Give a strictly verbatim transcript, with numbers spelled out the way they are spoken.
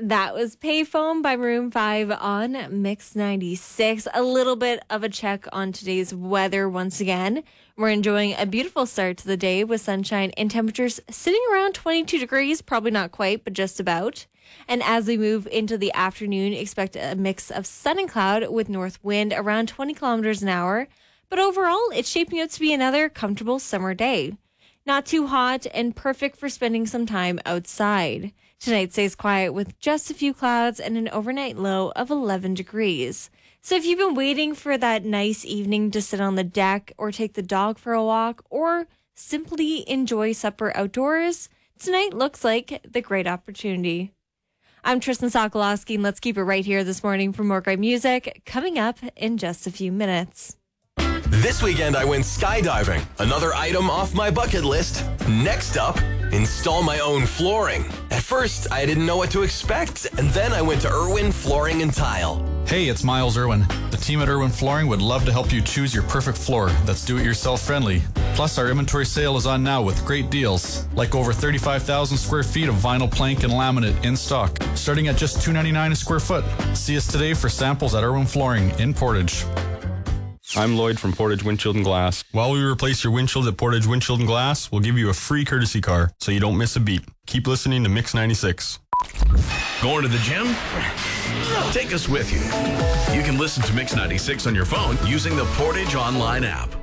That was Payphone by Maroon five on Mix ninety-six. A little bit of a check on today's weather once again. We're enjoying a beautiful start to the day with sunshine and temperatures sitting around twenty-two degrees, probably not quite, but just about. And as we move into the afternoon, expect a mix of sun and cloud with north wind around twenty kilometers an hour. But overall, it's shaping out to be another comfortable summer day. Not too hot and perfect for spending some time outside. Tonight stays quiet with just a few clouds and an overnight low of eleven degrees. So if you've been waiting for that nice evening to sit on the deck or take the dog for a walk or simply enjoy supper outdoors, tonight looks like the great opportunity. I'm Tristan Sokolowski, and let's keep it right here this morning for more great music coming up in just a few minutes. This weekend I went skydiving, another item off my bucket list. Next up, install my own flooring. At first, I didn't know what to expect, and then I went to Irwin Flooring and Tile. Hey, it's Miles Irwin. The team at Irwin Flooring would love to help you choose your perfect floor that's do-it-yourself friendly. Plus, our inventory sale is on now with great deals, like over thirty-five thousand square feet of vinyl plank and laminate in stock, starting at just two hundred ninety-nine dollars a square foot. See us today for samples at Irwin Flooring in Portage. I'm Lloyd from Portage Windshield and Glass. While we replace your windshield at Portage Windshield and Glass, we'll give you a free courtesy car so you don't miss a beat. Keep listening to Mix ninety-six. Going to the gym? Take us with you. You can listen to Mix ninety-six on your phone using the Portage online app.